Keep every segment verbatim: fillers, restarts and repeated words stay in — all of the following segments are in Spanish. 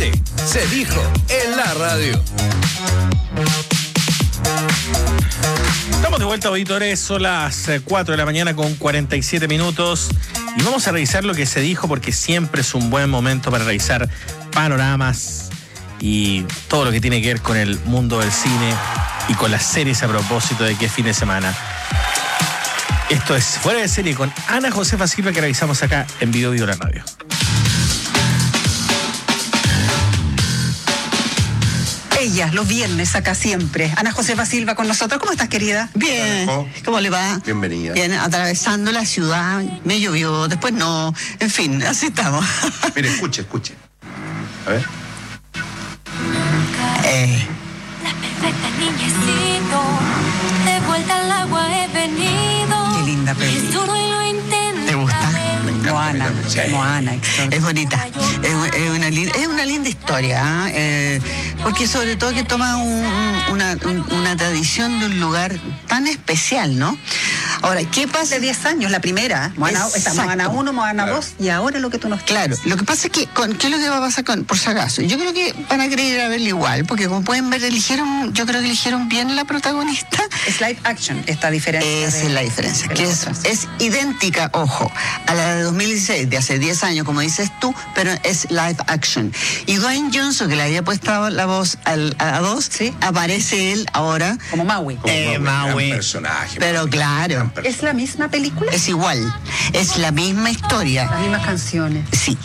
Este se dijo en la radio. Estamos de vuelta, auditores. Son las cuatro de la mañana con cuarenta y siete minutos. Y vamos a revisar lo que se dijo, porque siempre es un buen momento para revisar panoramas y todo lo que tiene que ver con el mundo del cine y con las series a propósito de qué fin de semana. Esto es Fuera de Serie con Ana Josefa Silva, que revisamos acá en Video Video la Radio. Ella, los viernes, acá siempre. Ana Josefa Silva con nosotros. ¿Cómo estás, querida? Bien. ¿Cómo le va? Bienvenida. Bien, atravesando la ciudad. Me llovió, después no. En fin, así estamos. Mire, escuche, escuche. A ver. Eh. La perfecta niñecito, de vuelta al agua he venido. Qué linda Es peli. duro y lo intento. ¿Te gusta? Moana, Sí. Moana. Es bonita. Es, es una, lin- es una linda historia, ¿eh? Eh, porque sobre todo que toma un- un- una, un- una tradición de un lugar tan especial, ¿no? Ahora, ¿qué pasa? Hace diez años, la primera. Moana, está Exacto. Moana uno, Moana Claro. dos, y ahora lo que tú nos Claro, quieres. lo que pasa es que, con, ¿qué es lo que va a pasar con, por si acaso? Yo creo que van a querer ir a verla igual, porque como pueden ver, eligieron, yo creo que eligieron bien la protagonista. Es live action, esta diferencia. Esa de- es la diferencia, de que las es, otras. es idéntica, ojo, a la de dos mil dieciséis, de hace diez años, como dices tú, pero es live action. Y Dwayne Johnson, que le había puesto la voz al, a dos, Sí. aparece él ahora, Como Maui. Como Eh, Maui, Maui. gran personaje. pero Maui, claro, gran personaje. ¿Es la misma película? es igual, es la misma historia. Las mismas canciones. Sí.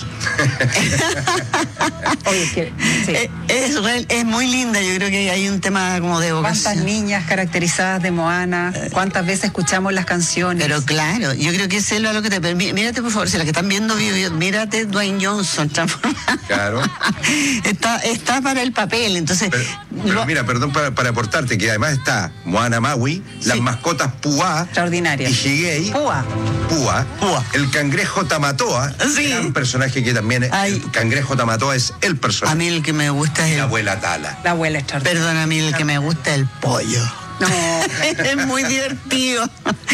Oye, es que, sí. Eh, Es, real- es muy linda, yo creo que hay un tema como de ¿Cuántas vocación. niñas caracterizadas de Moana? ¿Cuántas veces escuchamos las canciones? Pero claro, yo creo que es lo lo que te permite. Mírate, por favor, si las que están viendo, video, mírate Dwayne Johnson transformado. Claro. está, está para el papel, entonces. Pero, pero lo- mira, perdón para, para aportarte, que además está Moana Maui, las mascotas Puá Extraordinaria. y Higei. Púa. Púa, Púa. el cangrejo Tamatoa, Sí. gran personaje que también es, Ay. el cangrejo Tamatoa es el a personaje. mí el que me gusta es La el. abuela Tala. La abuela extraordinaria. Perdón, a mí el que me gusta es el pollo. No, Es muy divertido.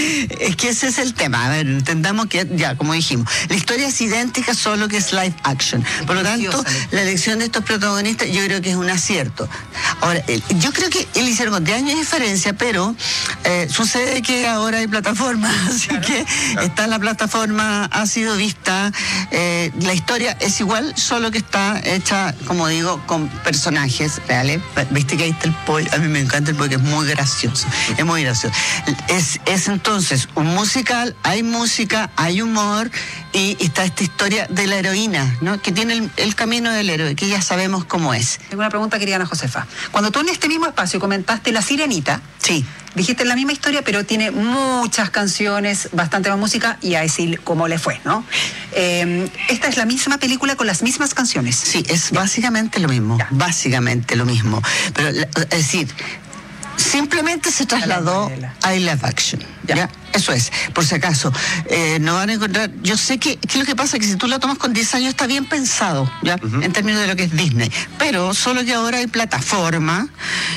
Es que ese es el tema. A ver, entendamos que, ya, como dijimos, la historia es idéntica, solo que es live action. Por lo tanto, preciosa. la elección de estos protagonistas yo creo que es un acierto. Ahora, el- yo creo que él hicieron con diez años de diferencia, pero eh, sucede que ahora hay plataformas, así que está en la plataforma, ha sido vista. Eh, la historia es igual, solo que está hecha, como digo, con personajes reales. Viste que ahí está el pollo. A mí me encanta el pollo, que es muy gracioso. Es muy gracioso. Es, es entonces un musical, hay música, hay humor y está esta historia de la heroína, ¿no? Que tiene el, el camino del héroe, que ya sabemos cómo es. tengo una pregunta, querida Ana Josefa. Cuando tú en este mismo espacio comentaste La Sirenita, Sí. dijiste la misma historia, pero tiene muchas canciones, bastante más música, y a decir cómo le fue, ¿no? Eh, esta es la misma película con las mismas canciones. Sí, es básicamente lo mismo, Ya. básicamente lo mismo. Pero, la- es decir, simplemente se trasladó acuarela. a live action. Ya. ¿Ya? Eso es, por si acaso. Eh, no van a encontrar. Yo sé que, que lo que pasa es que si tú la tomas con diez años está bien pensado, ¿ya? En términos de lo que es Disney. Pero solo que ahora hay plataforma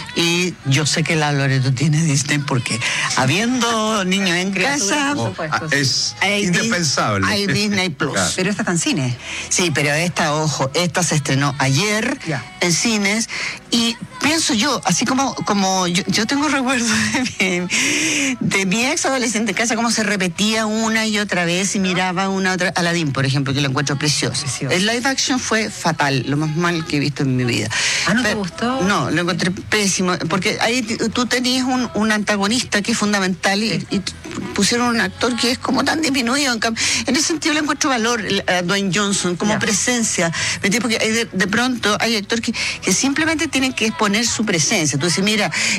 y yo sé que la Loreto tiene Disney porque habiendo niños en Criaturas, casa. por supuesto. Ah, es hay Dis- indispensable. Hay Disney Plus. Claro. Pero esta está en cine. Sí, pero esta, ojo, esta se estrenó ayer Ya. en cines y pienso yo, así como, como yo, yo tengo recuerdos de mi, de mi ex adolescente en casa, cómo se repetía una y otra vez y miraba una otra, Aladdin, por ejemplo, que lo encuentro precioso. Precioso. El live action fue fatal, lo más mal que he visto en mi vida. Ah, ¿no te gustó? No, lo encontré pésimo, porque ahí t- tú tenías un, un antagonista que es fundamental y, y pusieron un actor que es como tan disminuido. En, cam- en ese sentido le encuentro valor el- a Dwayne Johnson como Ya. presencia, ¿me entiendes? Porque hay de, de pronto hay actores que, que simplemente tienen que exponer su presencia. Tú dices, mira,